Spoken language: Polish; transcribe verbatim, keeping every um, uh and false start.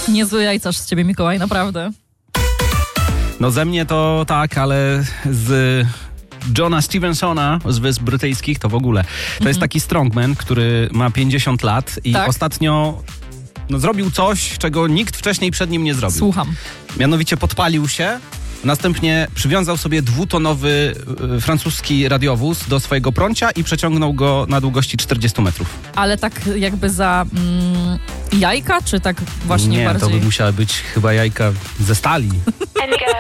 Niezły jajcarz z ciebie, Mikołaj, naprawdę. No ze mnie to tak, ale z Johna Stevensona z Wysp Brytyjskich to w ogóle. To Mhm. jest taki strongman, który ma pięćdziesiąt lat i Tak? ostatnio no, zrobił coś, czego nikt wcześniej przed nim nie zrobił. Słucham. Mianowicie podpalił się, następnie przywiązał sobie dwutonowy y, francuski radiowóz do swojego prącia i przeciągnął go na długości czterdzieści metrów. Ale tak jakby za mm, jajka, czy tak właśnie Nie, bardziej... to by musiały być chyba jajka ze stali.